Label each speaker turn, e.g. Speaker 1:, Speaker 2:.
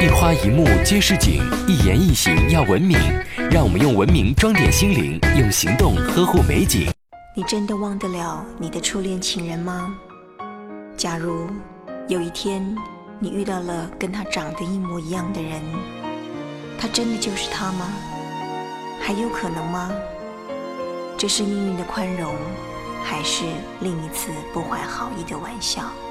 Speaker 1: 一花一木皆是景，一言一行要文明。让我们用文明装点心灵，用行动呵护美景。
Speaker 2: 你真的忘得了你的初恋情人吗？假如有一天你遇到了跟他长得一模一样的人，他真的就是他吗？还有可能吗？这是命运的宽容，还是另一次不怀好意的玩笑？